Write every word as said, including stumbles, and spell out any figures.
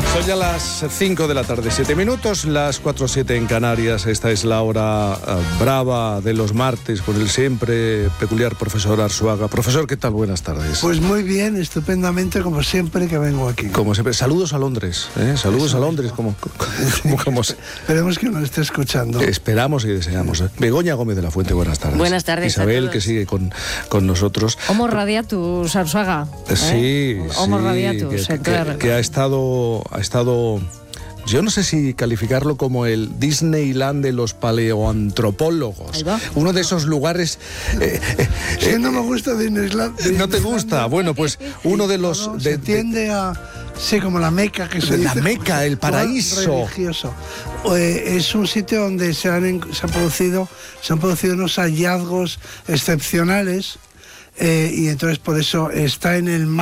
Son ya las cinco de la tarde, siete minutos, las cuatro siete en Canarias. Esta es la hora uh, brava de los martes con el siempre peculiar profesor Arzuaga. Profesor, ¿qué tal? Buenas tardes. Pues muy bien, estupendamente, como siempre que vengo aquí. Como siempre. Saludos a Londres, ¿eh? Saludos Eso a Londres, como, como, como se... Esperemos que nos esté escuchando. Esperamos y deseamos. ¿eh? Begoña Gómez de la Fuente, buenas tardes. Buenas tardes. Isabel, que sigue con, con nosotros. Homo radiatus, Arzuaga. ¿eh? Sí, Homo sí, radiatus, que, claro. que, que ha estado... Ha estado yo no sé si calificarlo como el Disneyland de los paleoantropólogos. Uno de esos lugares... Eh, eh, sí, no me gusta Disneyland. Disneyland ¿No te gusta? Bueno, pues uno de los... No, no, de, se tiende a... Sí, como la Meca, que se La dice, Meca, el paraíso. Religioso. Eh, es un sitio donde se han, se han, producido, se han producido unos hallazgos excepcionales eh, y entonces por eso está en el mar.